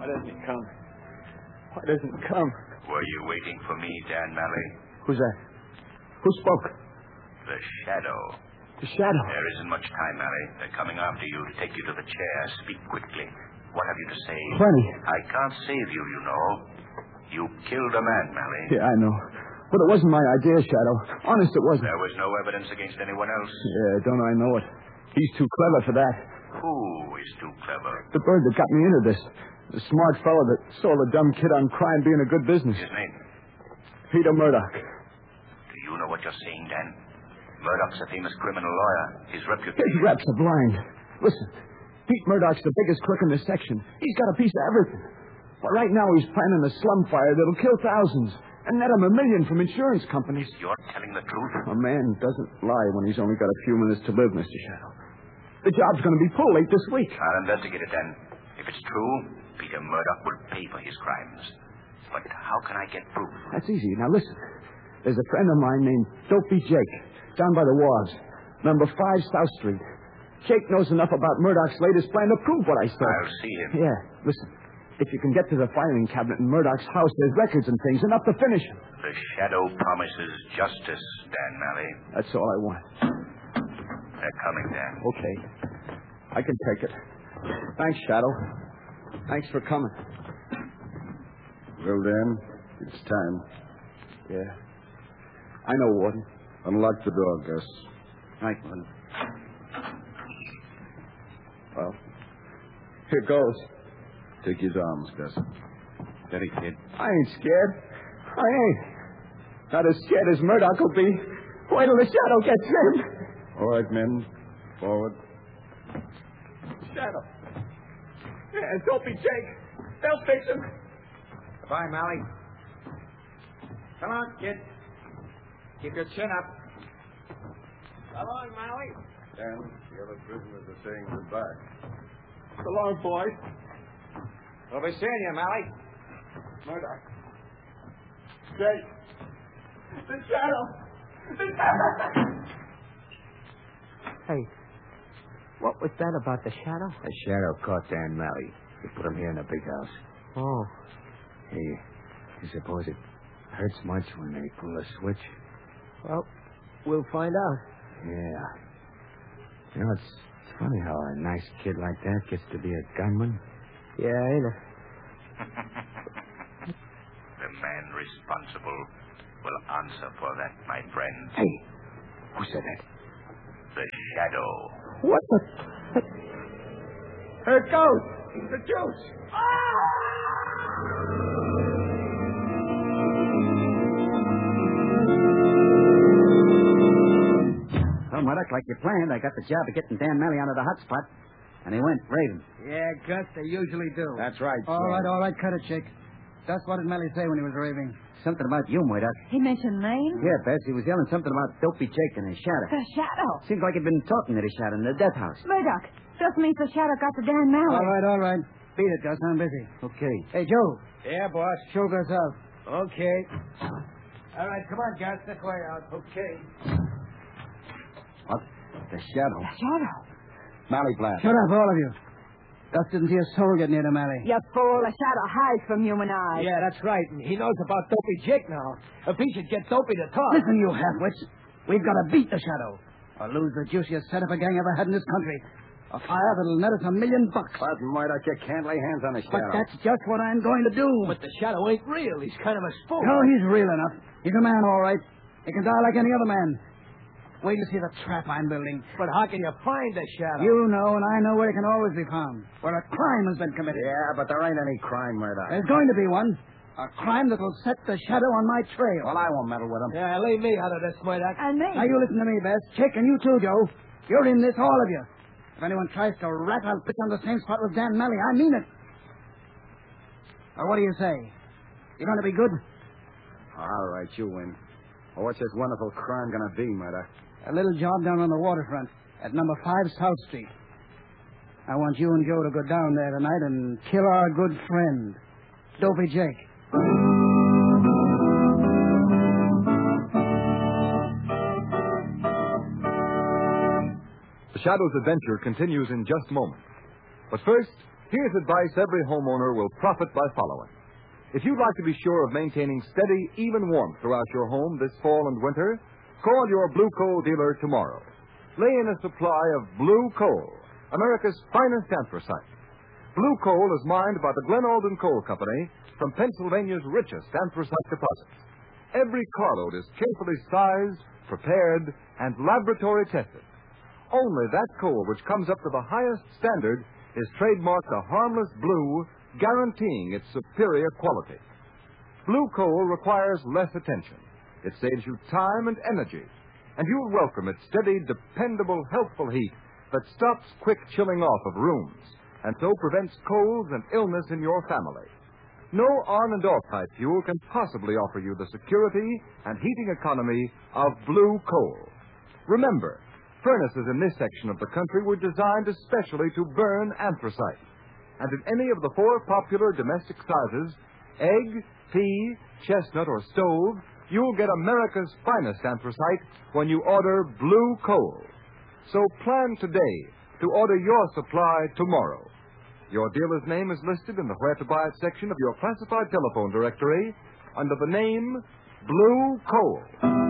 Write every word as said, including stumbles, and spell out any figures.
doesn't he come? Why doesn't he come? Were you waiting for me, Dan Malley? Who's that? Who spoke? The Shadow. The Shadow? There isn't much time, Malley. They're coming after you to take you to the chair. Speak quickly. What have you to say? Plenty. I can't save you, you know. You killed a man, Malley. Yeah, I know. But it wasn't my idea, Shadow. Honest, it wasn't. There was no evidence against anyone else. Yeah, don't I know it. He's too clever for that. Who is too clever? The bird that got me into this. The smart fellow that saw the dumb kid on crime being a good business. His name? Peter Murdoch. Do you know what you're saying, Dan? Murdoch's a famous criminal lawyer. His reputation... His reps are blind. Listen, Pete Murdoch's the biggest crook in this section. He's got a piece of everything. But right now he's planning a slum fire that'll kill thousands and net him a million from insurance companies. You're telling the truth? A man doesn't lie when he's only got a few minutes to live, Mister Shadow. The job's going to be pulled late this week. I'll investigate it then. If it's true, Peter Murdoch will pay for his crimes. But how can I get proof? That's easy. Now listen. There's a friend of mine named Dopey Jake, down by the wharves, number five South Street. Jake knows enough about Murdoch's latest plan to prove what I said. I'll see him. Yeah, listen. If you can get to the filing cabinet in Murdoch's house, there's records and things, enough to finish him. The Shadow promises justice, Dan Malley. That's all I want. They're coming, Dan. Okay. I can take it. Thanks, Shadow. Thanks for coming. Well, Dan, it's time. Yeah. I know, Warden. Unlock the door, Gus. Right, Warden. Well, here goes. Take his arms, Gus. Steady, kid. I ain't scared. I ain't. Not as scared as Murdoch will be. Wait till the Shadow gets him. All right, men. Forward. Shadow. Yeah, don't be Jake. They'll fix him. Goodbye, Malley. Come on, kid. Keep your chin up. Come on, Malley. Dan, the other prisoners are saying goodbye. So long, boys. We'll be seeing you, Malley. Murdoch. Jake. The Shadow. The Shadow. Hey, what was that about the Shadow? The Shadow caught Dan Malley. He put him here in the big house. Oh. Hey, you suppose it hurts much when they pull a switch? Well, we'll find out. Yeah. You know, it's, it's funny how a nice kid like that gets to be a gunman. Yeah, ain't it? The man responsible will answer for that, my friend. Hey, who said that? The Shadow. What the... There it goes. The juice. Well, Murdoch, like you planned, I got the job of getting Dan Malley out of the hot spot, and he went raving. Yeah, Gus, they usually do. That's right. All right, all right, cut it, Chick. Just what did Malley say when he was raving? Something about you, Murdoch. He mentioned names? Yeah, Bess, he was yelling something about Dopey Jake and his Shadow. The Shadow. Seems like he'd been talking to the Shadow in the death house. Murdoch, just means the Shadow got to Dan Malley. All right, all right. Beat it, Gus. I'm busy. Okay. Hey, Joe. Yeah, boss. Show Gus out. Okay. All right, come on, Gus. This way out. Okay. What? The Shadow. The Shadow. Malley blast. Shut up, all of you. Gus didn't see a soul get near to Malley. You fool. The Shadow hides from human eyes. Yeah, that's right. And he knows about Dopey Jake now. If he should get Dopey to talk... Listen, you half-wits. We've got to beat the Shadow, or lose the juiciest setup a gang ever had in this country. A fire that'll net us a million bucks. But, Murdoch, you can't lay hands on the But Shadow. that's just what I'm going to do. But the Shadow ain't real. He's kind of a spook. No, he's real enough. He's a man, all right. He can die like any other man. Wait till you see the trap I'm building. But how can you find the Shadow? You know, and I know where he can always be found. Where a crime has been committed. Yeah, but there ain't any crime, Murdoch. There's going to be one. A crime that will set the Shadow on my trail. Well, I won't meddle with him. Yeah, leave me out of this, Murdoch. And me. Now, you listen to me, Bess. Chick, and you too, Joe. You're in this, all of you. If anyone tries to rat, I'll pitch on the same spot with Dan Malley. I mean it. Or what do you say? You going to be good? All right, you win. Well, what's this wonderful crime going to be, Murdoch? A little job down on the waterfront at number five South Street. I want you and Joe to go down there tonight and kill our good friend, Dopey Jake. The Shadow's adventure continues in just a moment. But first, Here's advice every homeowner will profit by following. If you'd like to be sure of maintaining steady, even warmth throughout your home this fall and winter, call your Blue Coal dealer tomorrow. Lay in a supply of Blue Coal, America's finest anthracite. Blue Coal is mined by the Glen Alden Coal Company from Pennsylvania's richest anthracite deposits. Every carload is carefully sized, prepared, and laboratory tested. Only that coal which comes up to the highest standard is trademarked a harmless blue, guaranteeing its superior quality. Blue coal requires less attention. It saves you time and energy, and you'll welcome its steady, dependable, healthful heat that stops quick chilling off of rooms and so prevents colds and illness in your family. No on and off type fuel can possibly offer you the security and heating economy of blue coal. Remember, furnaces in this section of the country were designed especially to burn anthracite. And in any of the four popular domestic sizes, egg, pea, chestnut, or stove, you'll get America's finest anthracite when you order blue coal. So plan today to order your supply tomorrow. Your dealer's name is listed in the Where to Buy It section of your classified telephone directory under the name Blue Coal.